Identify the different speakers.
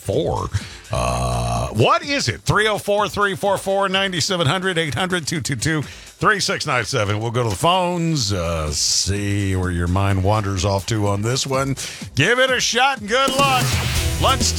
Speaker 1: 4. What is it? 304-344-9700, 800-222-3697. We'll go to the phones, see where your mind wanders off to on this one. Give it a shot and good luck. Lunch